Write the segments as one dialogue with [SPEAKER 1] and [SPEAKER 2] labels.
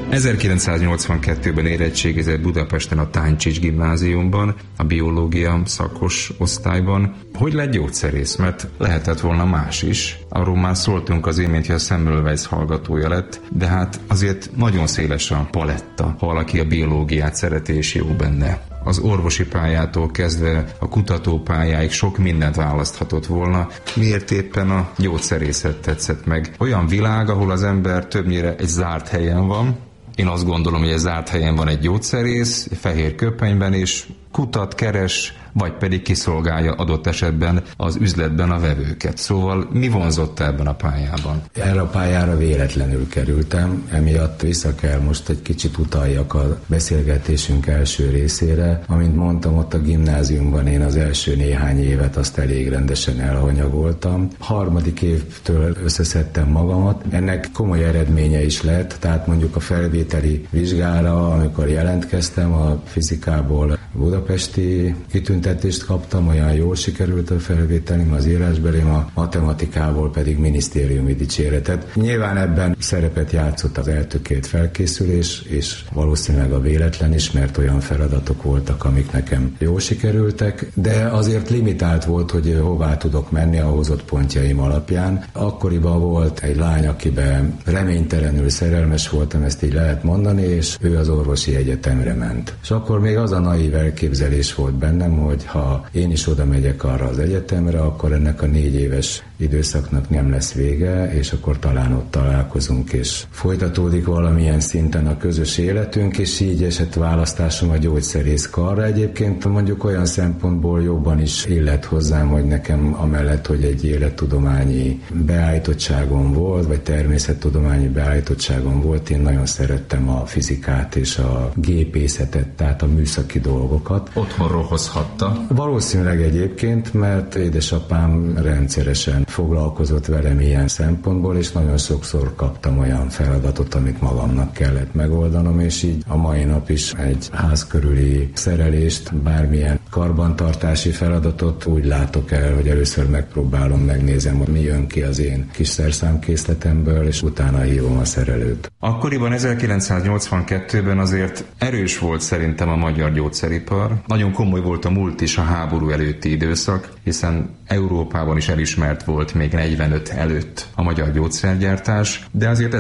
[SPEAKER 1] 1982-ben érettségizett Budapesten a Táncsics gimnáziumban, a biológia szakos osztályban. Hogy lett gyógyszerész? Mert lehetett volna más is. Arról már szóltunk az imént, hogy a Semmelweis hallgatója lett, de hát azért nagyon széles a paletta, ha valaki a biológiát szereti és jó benne. Az orvosi pályától kezdve a kutatópályáig sok mindent választhatott volna. Miért éppen a gyógyszerészet tetszett meg? Olyan világ, ahol az ember többnyire egy zárt helyen van. Én azt gondolom, hogy egy zárt helyen van egy gyógyszerész, fehér köpenyben, és kutat, keres, vagy pedig kiszolgálja adott esetben az üzletben a vevőket. Szóval mi vonzott ebben a pályában?
[SPEAKER 2] Erre a pályára véletlenül kerültem, emiatt vissza kell most egy kicsit utaljak a beszélgetésünk első részére. Amint mondtam, ott a gimnáziumban én az első néhány évet azt elég rendesen elhanyagoltam. Harmadik évtől összeszedtem magamat. Ennek komoly eredménye is lett, tehát mondjuk a felvételi vizsgára, amikor jelentkeztem a fizikából, budapesti kitüntetést kaptam, olyan jól sikerült a felvételim, az írásbelém, a matematikából pedig minisztériumi dicséretet. Nyilván ebben szerepet játszott az eltökélt felkészülés, és valószínűleg a véletlen is, mert olyan feladatok voltak, amik nekem jól sikerültek, de azért limitált volt, hogy hová tudok menni a hozott pontjaim alapján. Akkoriban volt egy lány, akiben reménytelenül szerelmes voltam, ezt így lehet mondani, és ő az orvosi egyetemre ment. És akkor még az a naív elképzelés volt bennem, hogy ha én is oda megyek arra az egyetemre, akkor ennek a 4 éves időszaknak nem lesz vége, és akkor talán ott találkozunk, és folytatódik valamilyen szinten a közös életünk, és így esett választásom a gyógyszerész karra. Egyébként mondjuk olyan szempontból jobban is illet hozzám, hogy nekem amellett, hogy egy élettudományi beállítottságom volt, vagy természettudományi beállítottságom volt, én nagyon szerettem a fizikát és a gépészetet, tehát a műszaki dolgokat.
[SPEAKER 1] Otthonról hozhatta?
[SPEAKER 2] Valószínűleg egyébként, mert édesapám rendszeresen foglalkozott velem ilyen szempontból, és nagyon sokszor kaptam olyan feladatot, amit magamnak kellett megoldanom, és így a mai nap is egy ház körüli szerelést, bármilyen karbantartási feladatot úgy látok el, hogy először megpróbálom, megnézem, hogy mi jön ki az én kis szerszámkészletemből, és utána hívom a szerelőt.
[SPEAKER 1] Akkoriban 1982-ben azért erős volt szerintem a magyar gyógyszeripar. Nagyon komoly volt a múlt is, a háború előtti időszak, hiszen Európában is elismert volt még 45 előtt a magyar gyógyszergyártás, de azért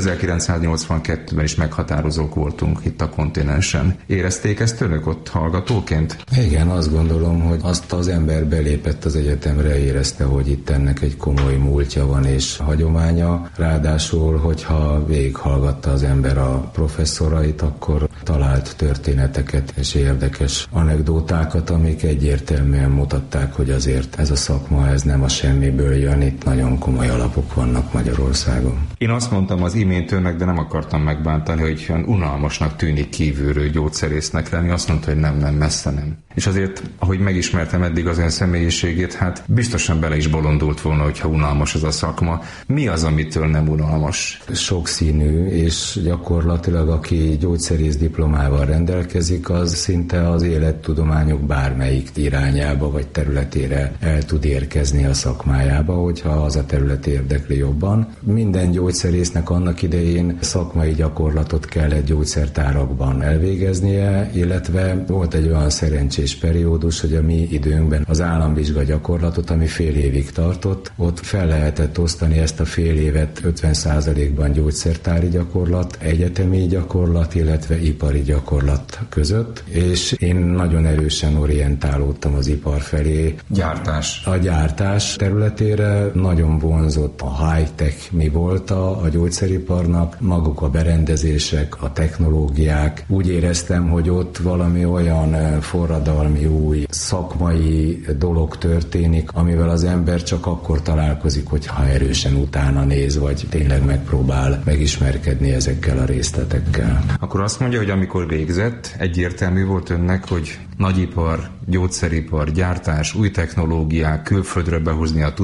[SPEAKER 1] 1982-ben is meghatározók voltunk itt a kontinensen. Érezték ezt önök ott hallgatóként?
[SPEAKER 2] Igen, azt gondolom, hogy azt az ember belépett az egyetemre, érezte, hogy itt ennek egy komoly múltja van és hagyománya. Ráadásul, hogyha végighallgatta az ember a professzorait, akkor talált történeteket és érdekes anekdótákat, amik egyértelműen mutatták, hogy azért ez a szakma, ez nem a semmiből jön, itt nagyon komoly alapok vannak Magyarországon.
[SPEAKER 1] Én azt mondtam az imént önnek, de nem akartam megbántani, hogy olyan unalmasnak tűnik kívülről gyógyszerésznek lenni. Azt mondta, hogy nem, messze nem. És azért, ahogy megismertem eddig az ön személyiségét, hát biztosan bele is bolondult volna, hogyha unalmas ez a szakma. Mi az, amitől nem unalmas?
[SPEAKER 2] Sokszínű, és gyakorlatilag aki gyógyszerész diplomával rendelkezik, az szinte az élettudományok bármelyik irányába vagy területére el tud érkezni a szakmájába, hogyha az a terület érdekli jobban. Minden gyógyszerésznek annak idején szakmai gyakorlatot kellett gyógyszertárakban elvégeznie, illetve volt egy olyan szerencsés periódus, hogy a mi időnkben az államvizsga gyakorlatot, ami fél évig tartott, ott fel lehetett osztani ezt a fél évet 50%-ban gyógyszertári gyakorlat, egyetemi gyakorlat, illetve ipari gyakorlat között, és én nagyon erősen orientálódtam az ipar felé.
[SPEAKER 1] Gyártás.
[SPEAKER 2] A gyártás területére nagyon vonzott a high-tech mi volt a gyógyszeriparnak, maguk a berendezések, a technológiák. Úgy éreztem, hogy ott valami olyan forradalmi új szakmai dolog történik, amivel az ember csak akkor találkozik, hogyha erősen utána néz, vagy tényleg megpróbál megismerkedni ezekkel a részletekkel.
[SPEAKER 1] Akkor azt mondja, hogy amikor végzett, egyértelmű volt önnek, hogy nagyipar, gyógyszeripar, gyártás, új technológiák, külföldről behozni a tudást,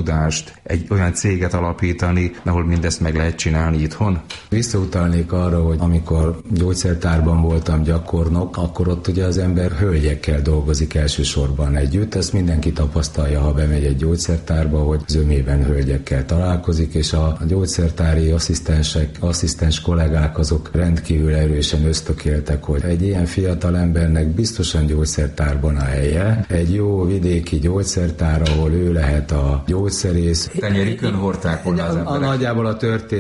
[SPEAKER 1] képest egy olyan céget alapítani, ahol mindezt meg lehet csinálni itthon?
[SPEAKER 2] Visszautalnék arra, hogy amikor gyógyszertárban voltam gyakornok, akkor ott ugye az ember hölgyekkel dolgozik elsősorban együtt. Ezt mindenki tapasztalja, ha bemegy egy gyógyszertárba, hogy zömében hölgyekkel találkozik, és a gyógyszertári asszisztens kollégák azok rendkívül erősen ösztökéltek, hogy egy ilyen fiatal embernek biztosan gyógyszertárban a helye. Egy jó vidéki gyógyszertár, ahol ő lehet a gyógyszerész.
[SPEAKER 1] Tenyerükön hordták volna az emberek.
[SPEAKER 2] Nagyjából a történet